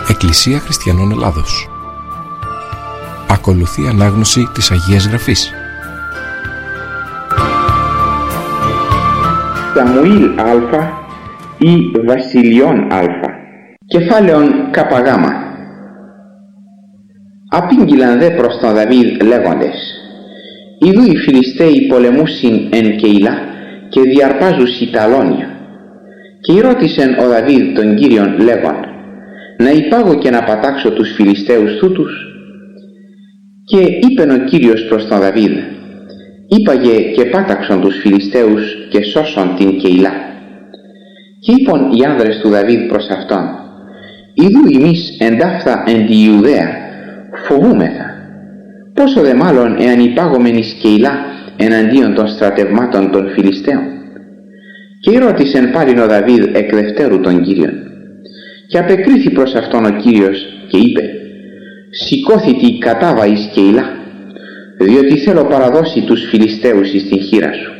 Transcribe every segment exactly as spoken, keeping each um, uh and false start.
Εκκλησία Χριστιανών Ελλάδος. Ακολουθεί ανάγνωση της Αγίας Γραφής. Σαμουήλ Α ή Βασιλειών Α. Κεφάλαιον Καπαγάμα. Απήγγειλαν δε προς τον Δαβίδ λέγοντες: Ιδού οι Φιλιστέοι πολεμούσιν εν Κεϊλά και διαρπάζουσι τα αλόνια. Και ρώτησεν ο Δαβίδ τον Κύριον λέγον: Να υπάγω και να πατάξω τους Φιλιστέους τούτους? Και είπεν ο Κύριος προς τον Δαβίδ: Είπαγε και πάταξον τους Φιλιστέους και σώσον την Κεϊλά. Και είπαν οι άνδρες του Δαβίδ προς αυτόν: Ιδού ημείς εντάφθα εν τη Ιουδαία φοβούμεθα, πόσο δε μάλλον εάν υπάγομεν εις Κεϊλά εναντίον των στρατευμάτων των Φιλιστέων. Και ρώτησεν πάλιν ο Δαβίδ εκ δευτέρου τον Κύριον. Και απεκρίθη προς αυτόν ο Κύριος και είπε: Σηκώθητη κατάβα εις Κεϊλά, διότι θέλω παραδώσει τους Φιλιστέους εις την χείρα σου.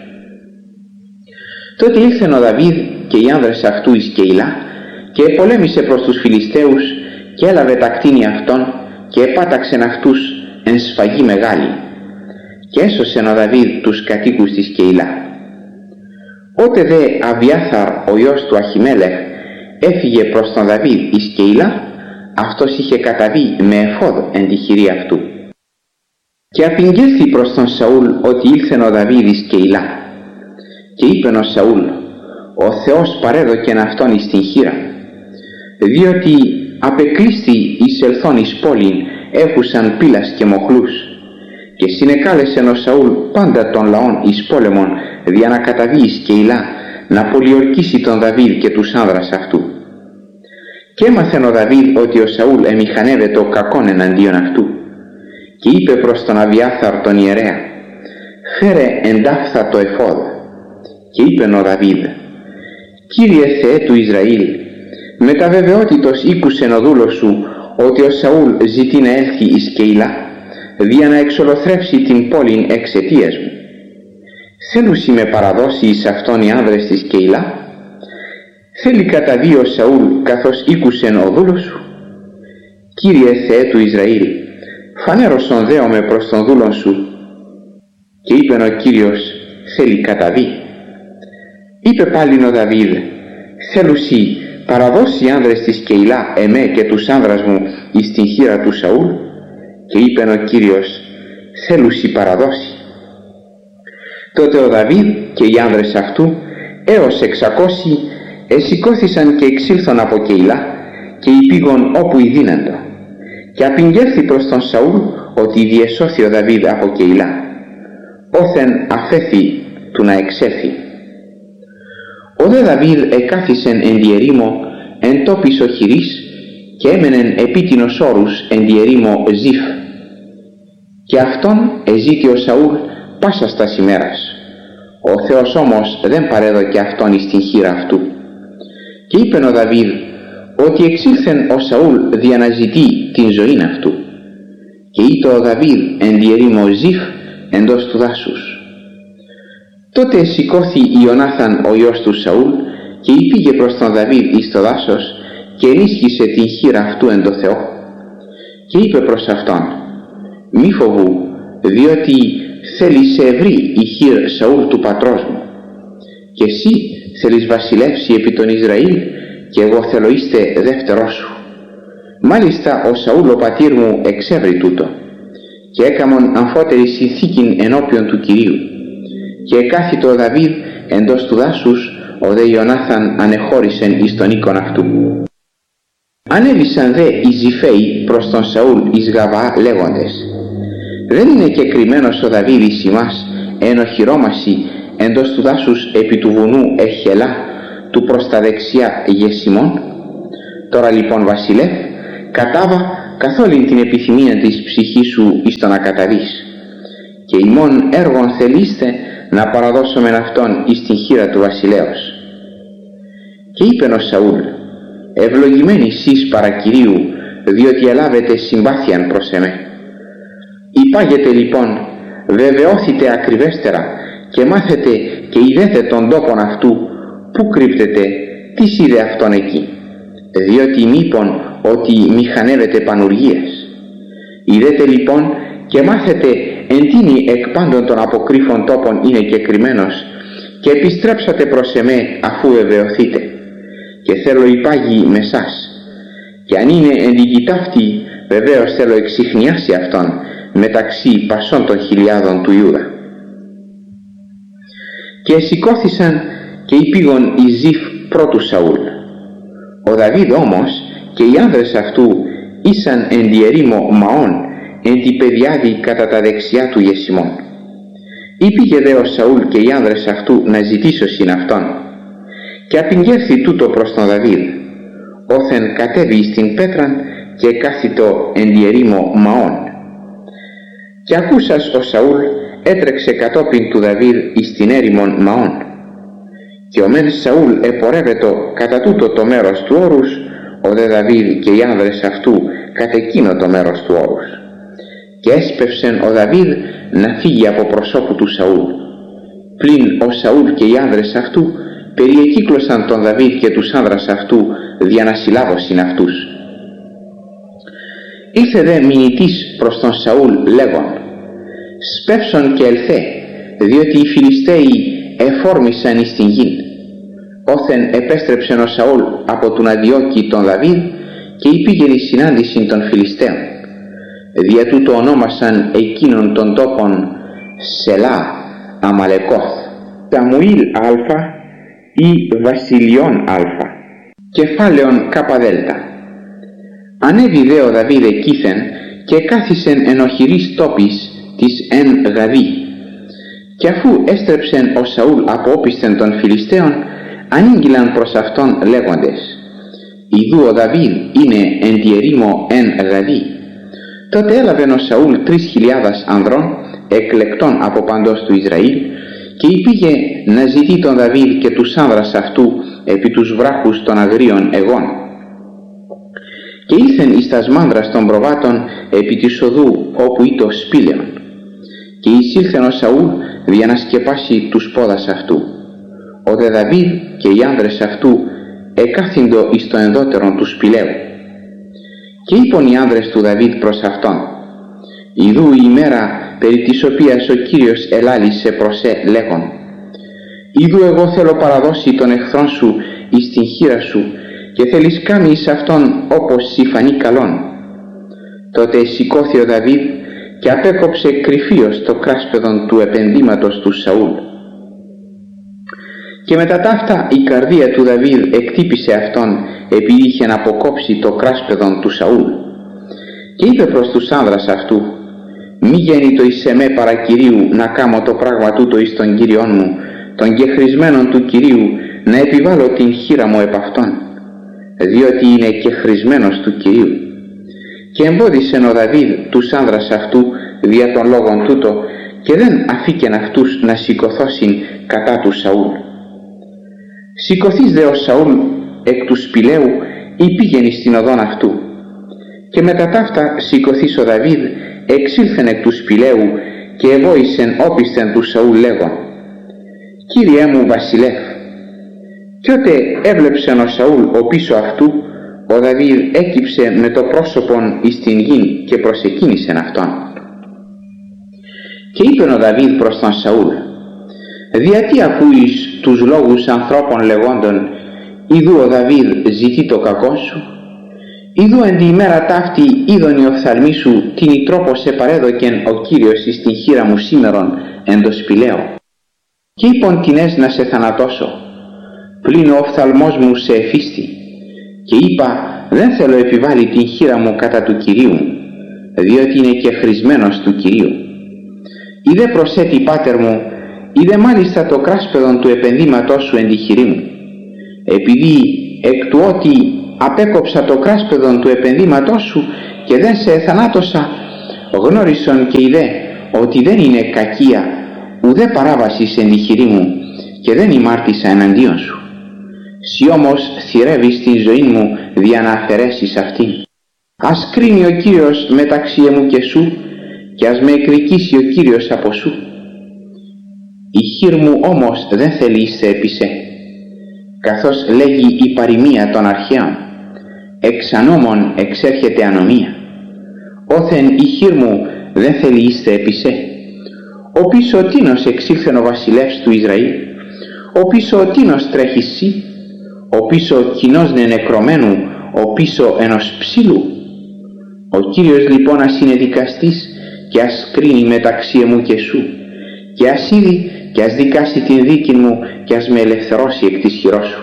Τότε ήλθεν ο Δαβίδ και οι άνδρες αυτού εις Κεϊλά και επολέμησε προς τους Φιλιστέους και έλαβε τα κτίνη αυτών και επάταξεν αυτούς εν σφαγή μεγάλη, και έσωσεν ο Δαβίδ τους κατοίκους της Κεϊλά. Ότε δε Αβιάθαρ ο γιος του Αχιμέλεχ έφυγε προς τον Δαβίδ εις Κεϊλά, αυτός είχε καταβεί με εφόδο εν τη χειρή αυτού. Και απηγγέλθη προς τον Σαούλ ότι ήλθεν ο Δαβίδ εις Κεϊλά. Και είπεν ο Σαούλ: Ο Θεός παρέδοκεν αυτόν εις την χείρα, διότι απεκλείστη εις ελθόν εις πόλην έχουσαν πύλας και μοχλούς. Και συνεκάλεσεν ο Σαούλ πάντα των λαών εις πόλεμον δια να καταβεί εις Κεϊλά, να πολιορκήσει τον Δαβίδ και τους άνδρας αυτού. Και έμαθεν ο Δαβίδ ότι ο Σαούλ εμηχανεύεται ο κακόν εναντίον αυτού. Και είπε προς τον Αβιάθαρ τον ιερέα: Φέρε εντάφθα το εφόδ. Και είπεν ο Δαβίδ: Κύριε Θεέ του Ισραήλ, με τα βεβαιότητος ήκουσεν ο δούλος σου ότι ο Σαούλ ζητεί να έλθει εις Κεϊλά, δια να εξολοθρεύσει την πόλην εξαιτίας μου. Θέλουσι με παραδώσει εις αυτόν οι άνδρες της Κεϊλά? Θέλει καταβεί ο Σαούλ καθώς ήκουσεν ο δούλος σου? Κύριε Θεέ του Ισραήλ, φανέρωσον δέομαι προς τον δούλον σου. Και είπεν ο Κύριος: Θέλει καταβεί. Είπε πάλιν ο Δαβίδ: Θέλουσι παραδώσει οι άνδρες της Κεϊλά εμέ και τους άνδρας μου εις την χείρα του Σαούλ? Και είπεν ο Κύριος: Θέλουσι παραδώσει. Τότε ο Δαβίδ και οι άνδρες αυτού έως εξακόσιοι εσηκώθησαν και εξήλθον από Κεϊλά και υπήγον όπου ειδύναντο. Και απηγγέλθη προς τον Σαούλ ότι διεσώθη ο Δαβίδ από Κεϊλά, όθεν αφέθη του να εξέλθει. Ο δε Δαβίδ εκάθισεν εν τη ερήμο εν τόπις οχυρής και έμενεν επίτινος όρους εν τη ερήμο Ζιφ. Και αυτόν εζήτη ο Σαούλ πάσα στας ημέρας. Ο Θεός όμως δεν παρέδωκε αυτόν εις την χείρα αυτού. Και είπεν ο Δαβίδ ότι εξήλθεν ο Σαούλ δια να ζητεί την ζωήν αυτού. Και ήτο ο Δαβίδ εν τη ερήμο Ζιφ εντός του δάσους. Τότε σηκώθη Ιωνάθαν ο γιος του Σαούλ και υπήγε προς τον Δαβίδ εις το δάσος και ενίσχυσε την χείρα αυτού εν το Θεό. Και είπε προς αυτόν: Μη φοβού, διότι θέλει σε ευρύ η χείρ Σαούλ του πατρός μου. Και εσύ θέλεις βασιλεύσει επί τον Ισραήλ και εγώ θέλω είστε δεύτερός σου. Μάλιστα ο Σαούλ ο πατήρ μου εξεύρει τούτο και έκαμον αμφότερη συνθήκην ενώπιον του Κυρίου. Και εκάθητο ο Δαβίδ εντός του δάσους, ο δε Ιωνάθαν ανεχώρησεν εις τον οίκον αυτού. Ανέβησαν δε οι Ζιφαίοι προς τον Σαούλ εις Γαβά λέγοντες: Δεν είναι και κρυμμένος ο Δαβίδ εις ημάς εν οχυρώμαση εντός του δάσους επί του βουνού Εχελά του προς τα δεξιά Γεσιμών? Τώρα λοιπόν βασιλεύ, κατάβα καθ' όλην την επιθυμία της ψυχής σου εις το να καταβείς. Και ημών έργων θελείστε να παραδώσομεν αυτόν εις την χείρα του βασιλέως. Και είπεν ο Σαούλ: Ευλογημένοι σεις παρακυρίου, διότι ελάβετε συμπάθειαν προς εμέ. Υπάγετε λοιπόν, βεβαιώθητε ακριβέστερα και μάθετε και είδετε τον τόπον αυτού, πού κρύπτεται, τι είδε αυτόν εκεί. Διότι μήπων ότι μηχανεύετε πανουργίες. Ιδέτε λοιπόν και μάθετε εν τίνη εκ πάντων των αποκρύφων τόπων είναι κεκριμένος, και επιστρέψατε προς εμέ αφού βεβαιωθείτε, και θέλω υπάγει με σας, και αν είναι εν την κοιτάφτη, βεβαίως θέλω εξιχνιάσει αυτόν μεταξύ πασών των χιλιάδων του Ιούδα. Και σηκώθησαν και υπήγον εις Ζιφ πρώτου Σαούλ. Ο Δαβίδ όμως και οι άνδρες αυτού ήσαν εν τη ερήμο Μαών, εν τη πεδιάδη κατά τα δεξιά του Γεσιμών. Υπήγε δε ο Σαούλ και οι άνδρες αυτού να ζητήσωσιν αυτόν, και απηγγέλθη τούτο προς τον Δαβίδ, όθεν κατέβη στην πέτραν και κάθιτο εν τη ερήμο Μαών. Και ακούσας ο Σαούλ έτρεξε κατόπιν του Δαβίδ εις την έρημον Μαών. Και ο μεν Σαούλ επορεύετο κατά τούτο το μέρος του όρους, ο δε Δαβίδ και οι άνδρες αυτού κατ' εκείνο το μέρος του όρους. Και έσπευσεν ο Δαβίδ να φύγει από προσώπου του Σαούλ. Πλην ο Σαούλ και οι άνδρες αυτού περιεκύκλωσαν τον Δαβίδ και τους άνδρας αυτού δια να συλλάβωσιν αυτούς. Ήλθε δε μηνυτής προς τον Σαούλ λέγον, «Σπεύσον και ελθέ, διότι οι Φιλιστέοι εφόρμησαν εις την γην». Όθεν επέστρεψεν ο Σαούλ από του να διώκει τον Δαβίδ και υπήγεν εις συνάντησιν των Φιλιστέων. Δια τούτο ονόμασαν εκείνον των τόπων Σελά Αμαλεκόθ, Σαμουήλ Α ή Βασιλιών Α. Κεφάλαιον Καπαδέλτα. Ανέβη δε ο Δαβίδ εκείθεν και κάθισεν εν οχυρής τόπης της εν Γαδί. Και αφού έστρεψεν ο Σαούλ από όπισθεν των Φιλιστέων, ανήγγυλαν προς αυτόν λέγοντες, «Ιδού ο Δαβίδ είναι εν τη ερήμο εν Γαδί». Τότε έλαβεν ο Σαούλ τρεις χιλιάδας ανδρών εκλεκτών από παντός του Ισραήλ και υπήγε να ζητεί τον Δαβίδ και τους άνδρας αυτού επί τους βράχους των αγρίων εγών. Και ήλθεν εις τας μάνδρας των προβάτων επί της οδού όπου ήτο σπήλαιον. Και εισήλθεν ο Σαούλ για να σκεπάσει τους πόδας αυτού. Ο δε Δαβίδ και οι άνδρες αυτού εκάθυντο εις το ενδότερον του σπηλαίου. Και είπον οι άνδρες του Δαβίδ προς αυτόν, «Ιδού η ημέρα περί της οποίας ο Κύριος ελάλησε προς σε λέγον, «Ιδού εγώ θέλω παραδώσει τον εχθρόν σου εις την χείρα σου και θέλεις κάμει εις αυτόν όπως σοι φανεί καλόν». Τότε σηκώθη ο Δαβίδ και απέκοψε κρυφίως το κράσπεδον του επενδύματος του Σαούλ. Και μετά ταύτα η καρδία του Δαβίδ εκτύπησε αυτόν επειδή είχε να αποκόψει το κράσπεδον του Σαούλ. Και είπε προς τους άνδρας αυτού, «Μη γέννητο εις εμέ παρά Κυρίου να κάμω το πράγμα τούτο εις τον Κύριόν μου, τον κεχρισμένον του Κυρίου, να επιβάλλω την χείρα μου επ' αυτόν, διότι είναι κεχρισμένος του Κυρίου». Και εμπόδισεν ο Δαβίδ τους άνδρας αυτού δια των λόγων τούτο και δεν αφήκεν αυτούς να σηκωθώσιν κατά του Σαούλ. Σηκωθείς δε ο Σαούλ εκ του σπηλαίου υπήγαινε στην οδόν αυτού. Και μετά ταύτα σηκωθείς ο Δαβίδ εξήλθεν εκ του σπηλαίου και εβόησεν όπισθεν του Σαούλ λέγον, «Κύριέ μου βασιλεύ». Κι ότε έβλεψεν ο Σαούλ ο πίσω αυτού, ο Δαβίδ έκυψε με το πρόσωπον εις την γην και προσεκίνησεν αυτόν. Και είπεν ο Δαβίδ προς τον Σαούλ, «Διατί ακούεις τους λόγους ανθρώπων λεγόντων, ιδού ο Δαβίδ ζητεί το κακό σου? Ιδού εν τη ημέρα ταύτη είδον η οφθαλμή σου την η τρόπος σε παρέδοκεν ο Κύριος εις την χείρα μου σήμερον εν το σπηλαίο. Και είπον τινές να σε θανατώσω, πλην ο οφθαλμός μου σε εφίστη. Και είπα, δεν θέλω επιβάλλει την χείρα μου κατά του Κυρίου, διότι είναι και χρησμένος του Κυρίου. Είδε προσέτη πάτερ μου, είδε μάλιστα το κράσπεδον του επενδύματός σου εν τη χειρή μου. Επειδή εκ του ότι απέκοψα το κράσπεδον του επενδύματός σου και δεν σε θανάτωσα, γνώρισον και είδε ότι δεν είναι κακία ουδέ παράβασης εν τη χειρή μου και δεν ημάρτησα εναντίον σου. Συ όμως θυρεύεις την ζωή μου δια να αφαιρέσεις αυτήν. Ας κρίνει ο Κύριος μεταξύ εμού και σου και ας με εκδικήσει ο Κύριος από σου. Η χείρ μου όμως δεν θέλει εις επί σε, καθώς λέγει η παροιμία των αρχαίων, εξ ανώμων εξέρχεται ανομία. Όθεν η χείρ μου δεν θέλει είστε επισέ. Ο πίσω τίνος εξήλθεν ο βασιλεύς του Ισραήλ, ο πίσω τίνος τρέχει σύ, ο πίσω κοινός νεκρωμένου, ο πίσω ενός ψήλου. Ο Κύριος λοιπόν ας είναι δικαστής και ας κρίνει μεταξύ εμού και σου, και ας είδει και ας δικάσει την δίκη μου και ας με ελευθερώσει εκ της χειρός σου.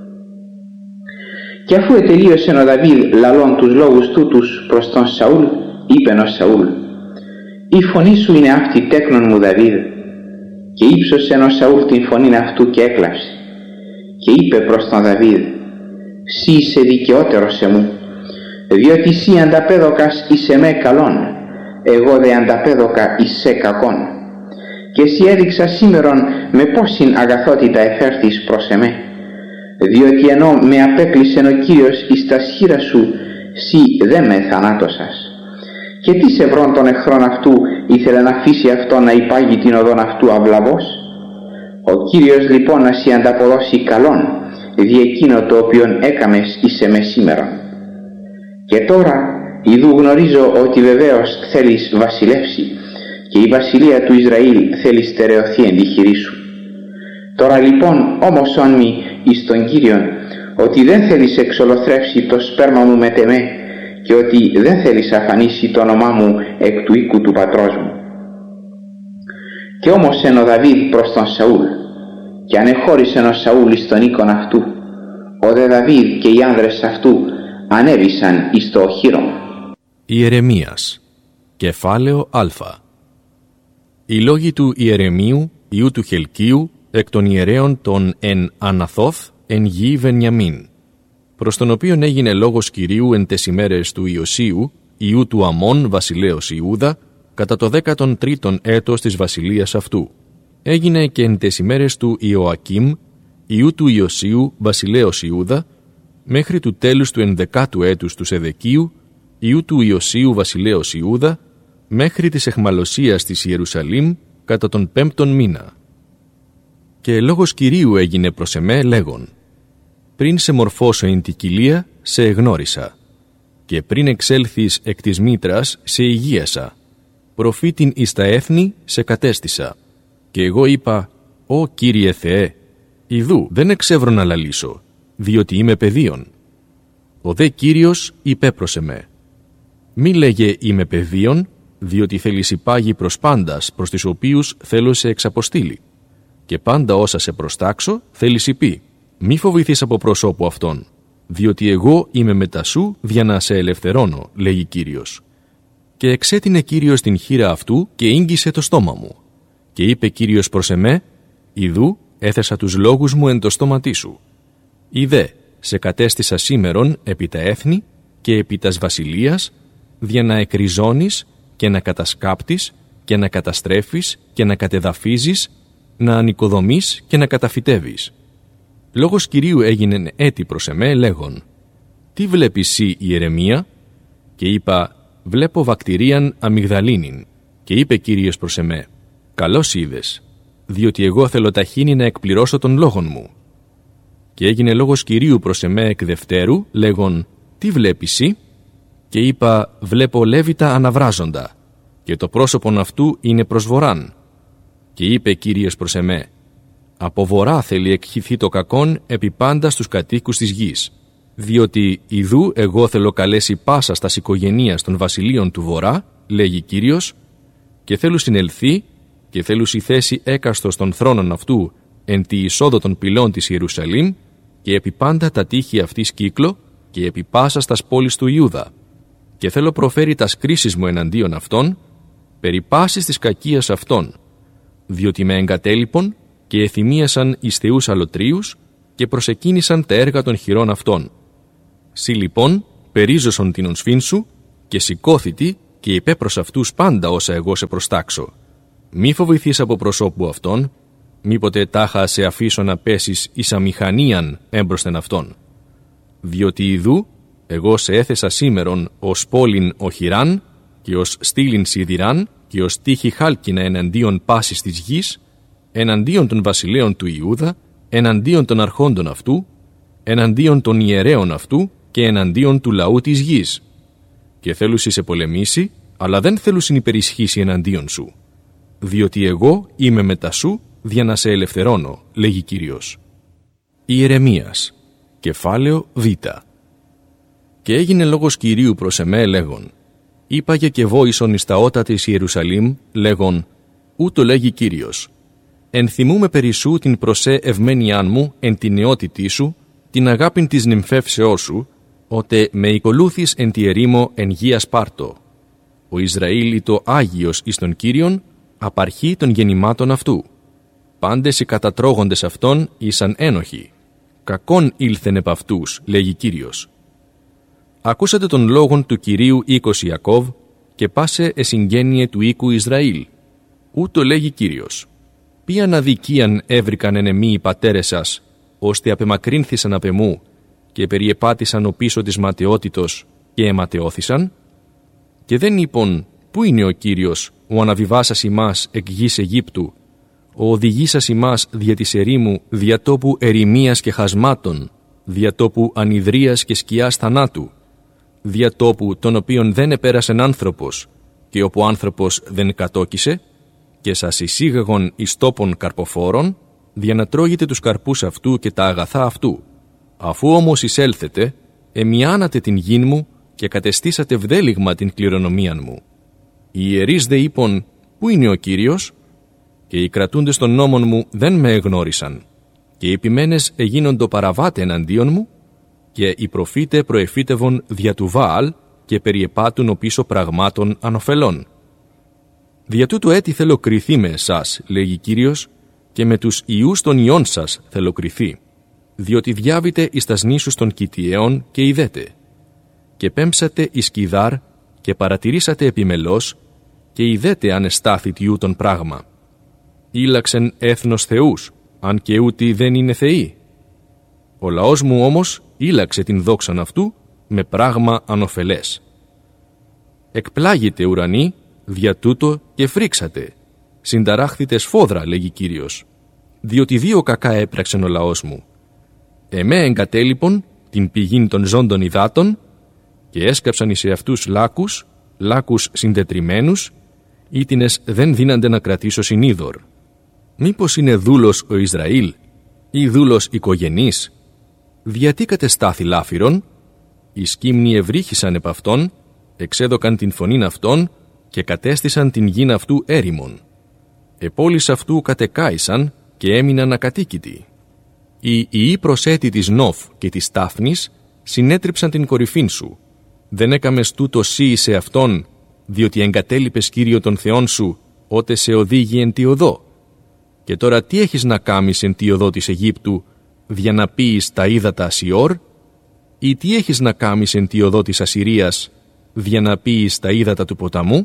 Και αφού ετελείωσε ο Δαβίδ λαλών τους λόγους τούτους προς τον Σαούλ, είπεν ο Σαούλ: «Η φωνή σου είναι αυτή τέκνον μου Δαβίδ». Και ύψωσε ο Σαούλ την φωνήν αυτού και έκλαψε. Και είπε προς τον Δαβίδ: «Σύ είσαι δικαιότερος εμού, διότι σύ ανταπέδωκας εις εμέ καλόν, εγώ δε ανταπέδωκα εις σε κακόν. Και σύ έδειξα σήμερον με πόσην αγαθότητα εφέρθης προς εμέ, διότι ενώ με απέκλεισεν ο Κύριος εις τα σχήρα σου, σύ δε με θανάτωσας. Και τι σε βρών των εχθρών αυτού ήθελε να αφήσει αυτό να υπάγει την οδόν αυτού αυλαβός. Ο Κύριος λοιπόν να σύ ανταποδώσει καλόν, δι' εκείνο το οποίον έκαμες εις εμέ σήμερον. Και τώρα ιδού γνωρίζω ότι βεβαίως θέλεις βασιλεύσει, και η βασιλεία του Ισραήλ θέλει στερεωθεί εν τη χειρή σου. Τώρα λοιπόν όμωσον μη εις τον Κύριον, ότι δεν θέλεις εξολοθρεύσει το σπέρμα μου μετ' εμέ, και ότι δεν θέλεις αφανίσει το όνομά μου εκ του οίκου του πατρός μου». Και όμως εν ο Δαβίδ προς τον Σαούλ, και ανεχώρησεν ο Σαούλ εις τον οίκον αυτού, ο δε Δαβίδ και οι άνδρες αυτού ανέβησαν εις το οχύρωμα. Ιερεμίας, κεφάλαιο Α. Οι λόγοι του Ιερεμίου, ιού του Χελκίου, εκ των ιερέων των εν Αναθώθ, εν γη Βενιαμίν, προς τον οποίον έγινε λόγος Κυρίου εν τες ημέρες του Ιωσίου, ιού του Αμών, βασιλέως Ιούδα, κατά το δέκατον τρίτον έτος της βασιλείας αυτού. Έγινε και εν τες ημέρες του Ιωακίμ, ιού του Ιωσίου, βασιλέως Ιούδα, μέχρι του τέλους του ενδεκάτου έτους του Σεδεκίου, ιού του Ιωσίου, βασιλέως Ιούδα, μέχρι της εχμαλωσίας της Ιερουσαλήμ, κατά τον πέμπτον μήνα. Και λόγος Κυρίου έγινε προς εμέ λέγον: «Πριν σε μορφώσω εν τη κοιλία, σε εγνώρισα, και πριν εξέλθεις εκ της μήτρας, σε υγείασα, προφήτην εις τα έθνη σε κατέστησα. Και εγώ είπα: Ω Κύριε Θεέ, ιδού δεν εξεύρω να λαλήσω, διότι είμαι παιδίον». Ο δε Κύριος υπέπρωσε με: «Μη λέγε είμαι παιδίον, διότι θέλεις υπάγει προς πάντας προς τις οποίους θέλω σε εξαποστήλει. Και πάντα όσα σε προστάξω θέλεις υπεί. Μη φοβηθείς από προσώπου αυτών, διότι εγώ είμαι μετά σου για να σε ελευθερώνω, λέγει Κύριος». Και εξέτεινε Κύριος την χείρα αυτού και ήγγισε το στόμα μου. Και είπε Κύριος προς εμέ: «Ιδού έθεσα τους λόγους μου εν το στόματί σου. Ιδέ, σε κατέστησα σήμερον επί τα έθνη και επί τας βασιλείας, για να εκριζώνεις και να κατασκάπτεις και να καταστρέφεις και να κατεδαφίζεις, να ανοικοδομείς και να καταφυτεύεις». Λόγος Κυρίου έγινε έτη προς εμέ λέγον: «Τι βλέπεις σύ, Ιερεμία?» Και είπα: «Βλέπω βακτηρίαν αμυγδαλίνην». Και είπε Κύριος προς εμέ: «Καλώς είδες, διότι εγώ θέλω ταχύνη να εκπληρώσω τον λόγον μου». Και έγινε λόγος Κυρίου προς εμέ εκ δευτέρου λέγον: «Τι βλέπεις σύ?» Και είπα: «Βλέπω λέβητα αναβράζοντα, και το πρόσωπον αυτού είναι προς βορράν». Και είπε Κύριος προς εμέ: «Από βορρά θέλει εκχυθεί το κακόν επί πάντα στους κατοίκους της γης, διότι ιδού εγώ θέλω καλέσει πάσα στας οικογενείας των βασιλείων του βορρά, λέγει Κύριος, και θέλου συνελθεί και θέλου η θέση έκαστος των θρόνων αυτού εν τη εισόδο των πυλών της Ιερουσαλήμ και επί πάντα τα τείχη αυτής κύκλο και επί πάσα στας πόλεις του Ιούδα. Και θέλω προφέρει τας κρίσεις μου εναντίον αυτών, περί πάσης της κακίας αυτών, διότι με εγκατέλειπον και εθυμίασαν εις θεούς αλωτρίους και προσεκίνησαν τα έργα των χειρών αυτών. Συ λοιπόν περίζωσον την οσφήν σου και σηκώθητη και είπε προς αυτούς πάντα όσα εγώ σε προστάξω. Μη φοβηθείς από προσώπου αυτών, μήποτε τάχα σε αφήσω να πέσεις εις αμηχανίαν έμπροσθεν αυτών. Διότι ιδού εγώ σε έθεσα σήμερον ως πόλην οχυράν και ως στήλην σιδηράν και ως τείχη χάλκινα εναντίον πάσης της γης, εναντίον των βασιλέων του Ιούδα, εναντίον των αρχόντων αυτού, εναντίον των ιερέων αυτού και εναντίον του λαού της γης. Και θέλουσι σε πολεμήσει, αλλά δεν θέλουσιν υπερισχύσει εναντίον σου. Διότι εγώ είμαι μετά σου, δια να σε ελευθερώνω, λέγει Κύριος. Ιερεμίας, κεφάλαιο Β. Και έγινε λόγος Κυρίου προς εμέ λέγον, είπαγε και βόησον εις τα ότα της Ιερουσαλήμ, λέγον, ούτω λέγει Κύριος, ενθυμούμε περί σου την προσέ ευμένιάν μου εν την νεότητή σου, την αγάπην της νυμφεύσεώς σου, ότε με οικολούθης εν τη ερήμο εν γη Ασπάρτο. Ο Ισραήλ ήτο Άγιος εις τον Κύριον, απαρχή των γεννημάτων αυτού. Πάντες οι κατατρώγοντες αυτών ήσαν ένοχοι. Κακόν ήλθεν επ' αυτούς, λέγει Κύριος. Ακούσατε τον λόγον του Κυρίου οίκος Ιακώβ και πάσε εσυγγένειε του οίκου Ισραήλ. Ούτω λέγει Κύριος. Ποιαν αδικίαν έβρικαν εν εμεί οι πατέρες σας, ώστε απεμακρύνθησαν απ' εμού και περιεπάτησαν ο πίσω της ματαιότητος και εματαιώθησαν. Και δεν είπον, πού είναι ο Κύριος, ο αναβιβάσας ημάς εκ γης Αιγύπτου, ο οδηγήσας ημάς δια της ερήμου, δια τόπου ερημίας και χασμάτων, δια τόπου ανιδρίας και σκιάς θανάτου, δια τόπου τον οποίον δεν επέρασεν άνθρωπος και όπου άνθρωπος δεν κατόκισε, και σας εισήγαγον εις τόπων καρποφόρων, δια να τρώγετε τους καρπούς αυτού και τα αγαθά αυτού. Αφού όμως εισέλθετε, εμιάνατε την γην μου και κατεστήσατε βδέλιγμα την κληρονομίαν μου. Οι ιερείς δε είπον, πού είναι ο Κύριος? Και οι κρατούντες των νόμων μου δεν με εγνώρισαν. Και οι επιμένες εγίνοντο παραβάτε εναντίον μου, και οι προφήτε προεφήτευον δια του Βαάλ και περιεπάτουν ο πίσω πραγμάτων ανοφελών. Δια τούτου έτη θέλω κριθεί με εσάς, λέγει Κύριος, και με τους ιούς των ιών σας θέλω κριθεί, διότι διάβητε εις τας νήσους των Κιτιαίων και ειδέτε. Και πέμψατε εις Κιδάρ και παρατηρήσατε επιμελώς και ειδέτε αν εστάθη τιούτον πράγμα. Ήλαξεν έθνος θεούς, αν και ούτι δεν είναι θεοί. Ο λαός μου όμως ήλαξε την δόξαν αυτού με πράγμα ανοφελές. Εκπλάγετε ουρανοί, δια τούτο και φρίξατε. Συνταράχθητε σφόδρα, λέγει Κύριος, διότι δύο κακά έπραξεν ο λαός μου. Εμέ εγκατέλειπον την πηγήν των ζώντων υδάτων και έσκαψαν εις εαυτούς λάκους, λάκους συντετριμένους, ήτινες δεν δύνανται να κρατήσω συνείδωρ. Μήπως είναι δούλος ο Ισραήλ ή δούλος οικογενής? Διατί κατεστάθη λάφυρον? Οι σκύμνοι ευρύχησαν επ' αυτόν, εξέδωκαν την φωνήν αυτών και κατέστησαν την γην αυτού έρημον. Επόλεις αυτού κατεκάησαν και έμειναν ακατοίκητοι. Οι ιοί προσέτη της Νόφ και της Τάφνης συνέτριψαν την κορυφήν σου. Δεν έκαμες τούτο σύ σε αυτόν, διότι εγκατέλειπες Κύριο των Θεών σου, ότε σε οδήγει εν τη οδό. Και τώρα τι έχεις να κάμεις εν τη οδό της Αιγύπτου, δια να πείεις τα ύδατα Σιόρ, ή τι έχεις να κάμεις εν τη οδό της Ασσυρίας, δια να πείεις τα ύδατα του ποταμού?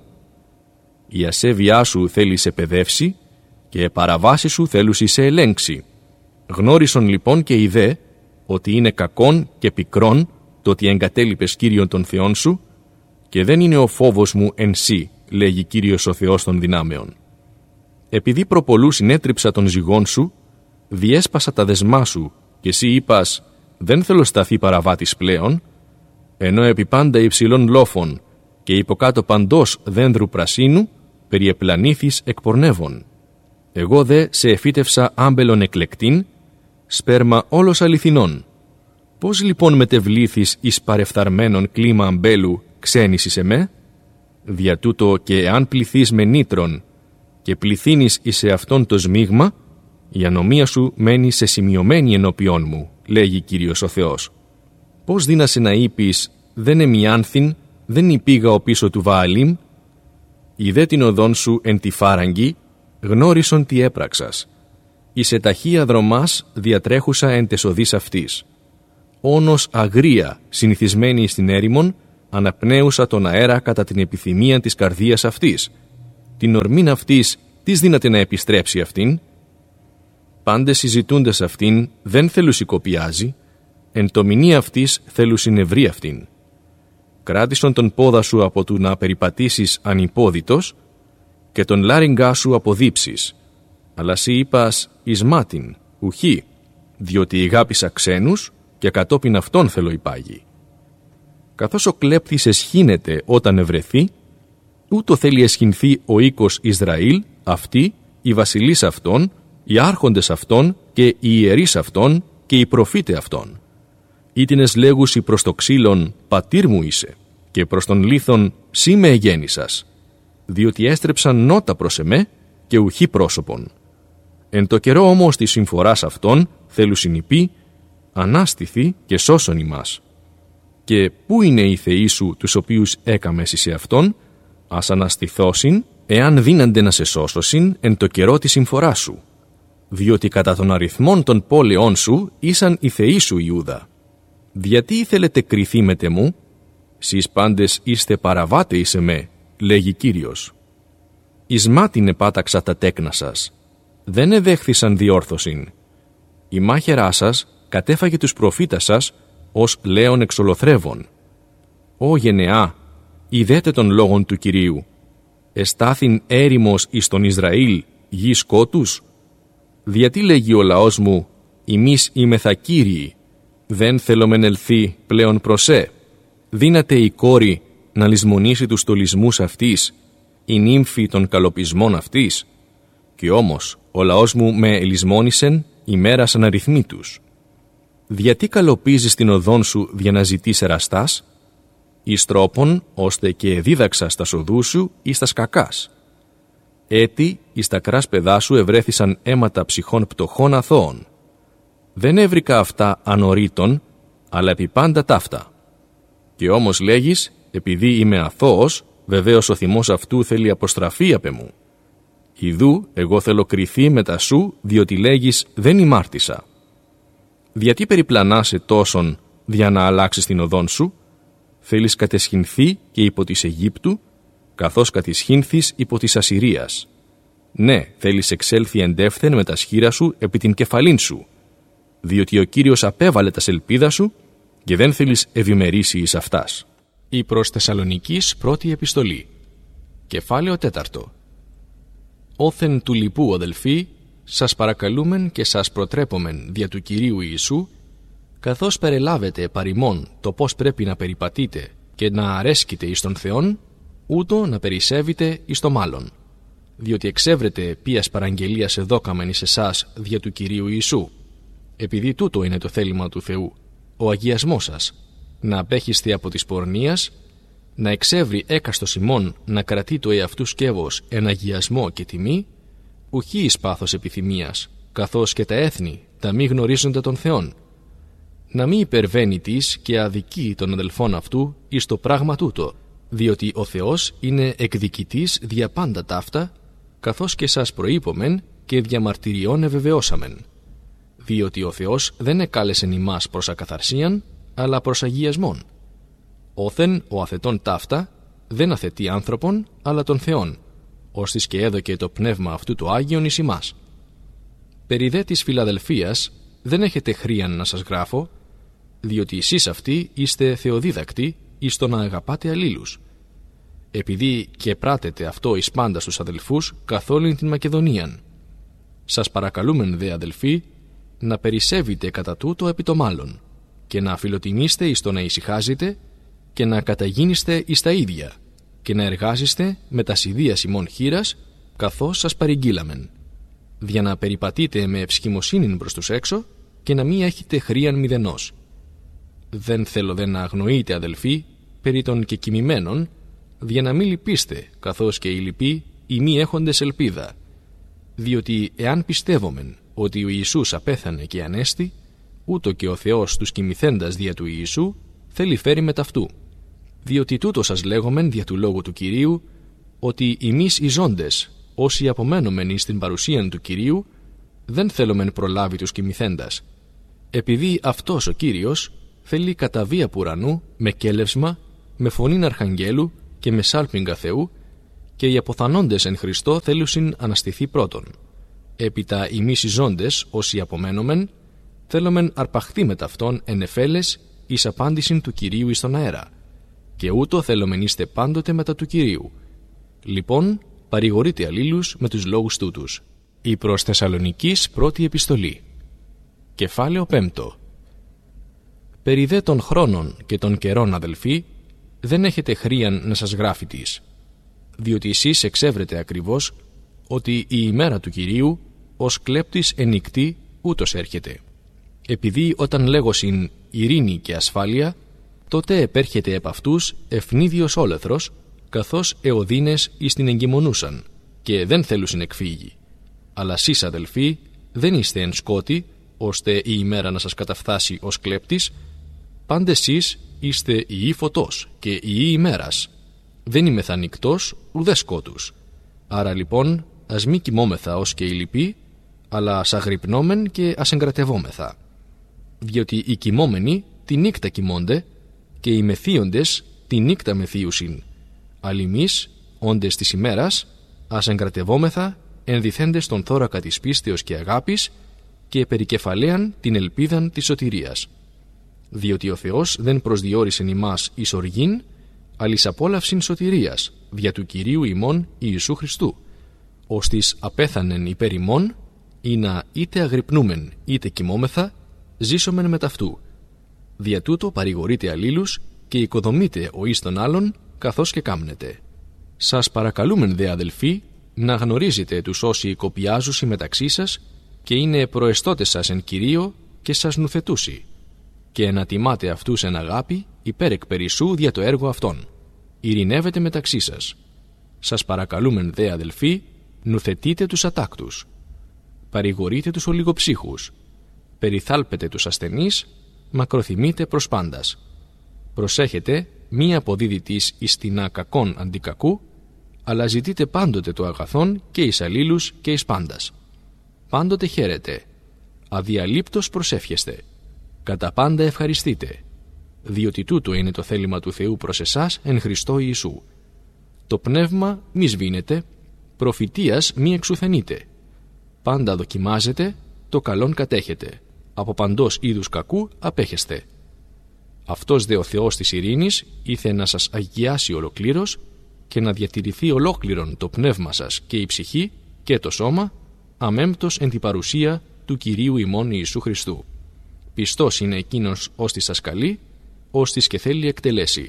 Η ασέβειά σου θέλει σε παιδεύσει και η παραβάση σου θέλουσι σε ελέγξει. Γνώρισον λοιπόν και ειδέ ότι είναι κακόν και πικρόν το ότι εγκατέλειπες Κύριον των Θεών σου, και δεν είναι ο φόβος μου εν σύ, λέγει Κύριος ο Θεός των δυνάμεων. Επειδή προπολού συνέτριψα τον ζυγόν σου, διέσπασα τα δεσμά σου, και εσύ είπας, δεν θέλω σταθεί παραβάτης πλέον, ενώ επί πάντα υψηλών λόφων και υποκάτω παντός δένδρου πρασίνου, περιεπλανήθης εκπορνεύων. Εγώ δε σε εφύτευσα άμπελον εκλεκτήν, σπέρμα όλος αληθινών. Πώς λοιπόν μετεβλήθης εις παρεφθαρμένον κλίμα αμπέλου ξένησης εμέ? Δια τούτο και εάν πληθείς με νήτρον και πληθύνεις εις σε αυτόν το σμίγμα, η ανομία σου μένει σε σημειωμένη ενώπιόν μου, λέγει Κύριος ο Θεός. Πώς δύνασε να είπεις, δεν εμιάνθην, δεν υπήγα ο πίσω του Βααλίμ? Ιδέ την οδόν σου εν τη φάραγγι, γνώρισον τι έπραξας. Είσαι ταχεία δρομάς διατρέχουσα εν τες οδείς αυτής. Όνος αγρία, συνηθισμένη στην έρημον, αναπνέουσα τον αέρα κατά την επιθυμία της καρδίας αυτής. Την ορμήν αυτής, τις δύναται να επιστρέψει αυτήν? Πάντες συζητούντες αυτήν δεν θελουσικοπιάζει, εν το μηνύ αυτής θελουσινευρεί αυτήν. Κράτησον τον πόδα σου από του να περιπατήσεις ανυπόδητος και τον λάριγκά σου αποδείψεις. Αλλά σύ είπας εις μάτιν, ουχή, διότι ηγάπησα ξένους και κατόπιν αυτόν θέλω υπάγει. καθώς ο κλέπτης εσχύνεται όταν ευρεθεί, ούτω θέλει εσχυνθεί ο οίκος Ισραήλ, αυτοί, οι βασιλείς αυτών, οι άρχοντες αυτών και οι ιερείς αυτών και οι προφήτε αυτών. Ήτινες λέγουσι προς το ξύλον, πατήρ μου είσαι, και προς τον λίθον, σύ με εγέννησας, διότι έστρεψαν νότα προς εμέ και ουχή πρόσωπον. Εν το καιρό όμως της συμφοράς αυτών θέλουσιν οι πει, ανάστηθη και σώσον ημάς. Και πού είναι οι θεοί σου τους οποίους έκαμες σε αυτόν, ας αναστηθώσιν, εάν δύνανται να σε σώσωσιν εν το καιρό της συμφοράς σου. Διότι κατά τον αριθμόν των πόλεών σου ήσαν οι θεοί σου, Ιούδα. Γιατί ήθελετε κριθεί με τεμού, σεις πάντες είστε παραβάτε εις εμέ, λέγει Κύριος. Εις μάτιν επάταξα τα τέκνα σας, δεν εδέχθησαν διόρθωσιν. Η μάχαιρά σας κατέφαγε τους προφήτας σας ως λέον εξολοθρεύων. Ω γενεά, είδετε τον λόγον του Κυρίου. Εστάθην έρημος εις τον Ισραήλ, γη σκότους. Διατί λέγει ο λαός μου, ημείς είμεθα Κύριοι, δεν θέλομεν ελθεί πλέον προσέ. Δύναται η κόρη να λησμονήσει τους στολισμούς αυτής, η νύμφη των καλοπισμών αυτής. Και όμως ο λαός μου με λησμόνησεν ημέρας αναριθμήτους. Διατί καλοπίζεις την οδόν σου για να ζητείς εραστάς, εις τρόπον ώστε και δίδαξα στα σοδού σου εις τα σκακάς. Έτι εις τα κράσπεδά σου ευρέθησαν αίματα ψυχών πτωχών αθώων. Δεν έβρικα αυτά ανορίτων, αλλά επί πάντα ταύτα. Και όμως λέγεις, επειδή είμαι αθώος, βεβαίως ο θυμός αυτού θέλει αποστραφή απ' εμού. Ιδού, εγώ θέλω κριθεί μετά σου, διότι λέγεις δεν ημάρτησα. Διατί περιπλανάσαι τόσον δια να αλλάξεις την οδόν σου, θέλεις κατεσχυνθεί και υπό της Αιγύπτου, καθώς κατησχύνθης υπό της Ασσυρίας. Ναι, θέλεις εξέλθει εντεύθεν με τα σχήρα σου επί την κεφαλήν σου, διότι ο Κύριος απέβαλε τα σελπίδα σου και δεν θέλεις ευημερήσει εις αυτάς. Η προς Θεσσαλονικής πρώτη επιστολή. Κεφάλαιο τέταρτο. Όθεν του λοιπού, αδελφοί, σας παρακαλούμεν και σας προτρέπομεν δια του Κυρίου Ιησού, καθώς περιλάβετε παρημών το πώς πρέπει να περιπατείτε και να αρέσκετε εις τον Θεόν, ούτω να περισσεύετε εις το μάλλον. Διότι εξεύρετε ποίας παραγγελίας εδώκαμεν εις εσάς δια του Κυρίου Ιησού. Επειδή τούτο είναι το θέλημα του Θεού, ο αγιασμός σας, να απέχεστε από της πορνείας, να εξεύρει έκαστος ημών να κρατεί το εαυτού σκεύος εν αγιασμό και τιμή, ουχή εις πάθος επιθυμίας, καθώς και τα έθνη τα μη γνωρίζοντα τον Θεόν, να μη υπερβαίνει της και αδικεί των αδελφών αυτού εις το πράγμα τούτο, διότι ο Θεός είναι εκδικητής δια πάντα ταύτα, καθώς και σας προείπομεν και διαμαρτυριών ευεβαιώσαμεν. Διότι ο Θεός δεν εκάλεσεν ημάς προς ακαθαρσίαν, αλλά προς αγιασμόν. Όθεν ο αθετών ταύτα δεν αθετεί άνθρωπον, αλλά τον Θεόν, ώστις και έδωκε το πνεύμα αυτού το Άγιον εις ημάς. Περί δε της Φιλαδελφίας δεν έχετε χρίαν να σας γράφω, διότι εσείς αυτοί είστε θεοδίδακτοι εις το να αγαπάτε αλλήλους. Επειδή και πράτετε αυτό εις πάντα στους αδελφούς καθ' όλην την Μακεδονίαν. Σας παρακαλούμεν δε, αδελφοί, να περισσεύετε κατά τούτο επί το μάλλον, και να φιλοτιμήστε εις το να ησυχάζετε και να καταγίνεστε εις τα ίδια και να εργάζεστε με τα σιδίας ημών χείρας, καθώς σας παρηγγείλαμεν, για να περιπατείτε με ευσχημοσύνην προς τους έξω και να μην έχετε χρίαν μηδενός. Δεν θέλω δε να αγνοείτε, αδελφοί, περί των και κοιμημένων, για να μην λυπήστε, καθώς και οι λοιποί οι μη έχοντες ελπίδα. Διότι εάν πιστεύομεν ότι ο Ιησούς απέθανε και ανέστη, ούτω και ο Θεός τους κοιμηθέντας δια του Ιησού θέλει φέρει με ταυτού. Διότι τούτο σας λέγομεν δια του λόγου του Κυρίου, ότι εμείς οι ζώντες, όσοι απομένομεν εις την παρουσίαν του Κυρίου, δεν θέλομεν προλάβει τους κοιμηθέντας. Επειδή αυτός ο Κύριος θέλει κατά βία που ουρανού, με κέλευσμα, με φωνήν αρχαγγέλου και με σάλπιγγα Θεού, και οι αποθανόντες εν Χριστώ θέλουσιν αναστηθεί πρώτον. Έπειτα εμείς οι ζώντες, όσοι απομένομεν, θέλομεν αρπαχθεί με ταυτόν εν εφέλες εις απάντησιν του Κυρίου εις τον αέρα, και ούτω θέλομεν είστε πάντοτε μετά του Κυρίου. Λοιπόν, παρηγορείτε αλλήλους με τους λόγους τούτους. Η προς Θεσσαλονικής πρώτη επιστολή. Κεφάλαιο πέμπτο. Περί δε των χρόνων και των καιρών, αδελφοί, δεν έχετε χρίαν να σας γράφει τις, διότι εσείς εξεύρετε ακριβώς ότι η ημέρα του Κυρίου ως κλέπτης ενικτή ούτως έρχεται. Επειδή όταν λέγωσιν ειρήνη και ασφάλεια, τότε επέρχεται επ' αυτούς ευνίδιος όλεθρος, καθώς εωδίνες εις την εγκυμονούσαν, και δεν θέλουσιν εκφύγει. Αλλά σεις, αδελφοί, δεν είστε εν σκότη, ώστε η ημέρα να σας καταφθάσει ως κλέπτης. Πάντε σεις είστε ιοί φωτός και ιοί ημέρας. Δεν είμαι θανικτός ουδέ σκότους. Άρα λοιπόν ας μη κοιμόμεθα ως και οι λοιποί, αλλά ας αγρυπνόμεν και ας εγκρατευόμεθα. Διότι οι κοιμόμενοι τη νύκτα κοιμώνται και οι μεθύοντες τη νύκτα μεθύουσιν. Αλλά εμείς, όντες της ημέρας, ας εγκρατευόμεθα ενδυθέντες τον θώρακα της πίστεως και αγάπης και περικεφαλαίαν την ελπίδαν της σωτηρίας. Διότι ο Θεός δεν προσδιορίσεν ημάς εις οργήν, αλλά εις απόλαυσιν σωτηρίας, δια του Κυρίου ημών Ιησού Χριστού, ώστις απέθανεν υπέρ ημών, ή να είτε αγρυπνούμεν είτε κοιμόμεθα, ζήσομεν με ταυτού. Δια τούτο παρηγορείτε αλλήλους και οικοδομείτε ο εις τον άλλον, καθώς και κάμνετε. Σας παρακαλούμεν δε, αδελφοί, να γνωρίζετε τους όσοι κοπιάζουσι μεταξύ σας και είναι προεστώτες σας εν Κυρίω και σας νουθετούσι, και να τιμάτε αυτούς εν αγάπη υπέρ εκ περισσού δια το έργο αυτών. Ειρηνεύετε μεταξύ σας. Σας παρακαλούμεν δε, αδελφοί, νουθετείτε τους ατάκτους. Παρηγορείτε τους ολιγοψύχους. Περιθάλπετε τους ασθενείς, μακροθυμείτε προς πάντας. Προσέχετε μη αποδίδητης εις τινά κακόν αντικακού, αλλά ζητείτε πάντοτε το αγαθόν και εις αλλήλους και εις πάντας. Πάντοτε χαίρετε. Αδιαλείπτως προσεύχεστε. Κατά πάντα ευχαριστείτε, διότι τούτο είναι το θέλημα του Θεού προς εσάς εν Χριστώ Ιησού. Το πνεύμα μη σβήνετε, προφητείας μη εξουθενείτε. Πάντα δοκιμάζετε, το καλόν κατέχετε, από παντός είδους κακού απέχεστε. Αυτός δε ο Θεός της ειρήνης ήθε να σας αγιάσει ολοκλήρως και να διατηρηθεί ολόκληρον το πνεύμα σας και η ψυχή και το σώμα, αμέμπτος εν την παρουσία του Κυρίου ημών Ιησού Χριστού. Πιστός είναι εκείνος ώστις σας καλεί, ώστις και θέλει εκτελέσει.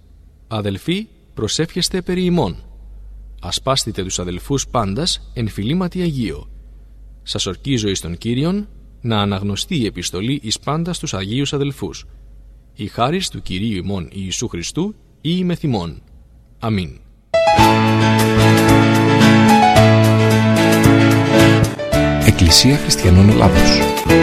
Αδελφοί, προσεύχεστε περί ημών. Ασπάστητε τους αδελφούς πάντας εν φιλήματι Αγίο. Σας ορκίζω εις τον Κύριον να αναγνωστεί η επιστολή εις πάντα στους Αγίους αδελφούς. Η χάρις του Κυρίου ημών Ιησού Χριστού ή με θυμών. Αμήν. Εκκλησία Χριστιανών Ελλάδος.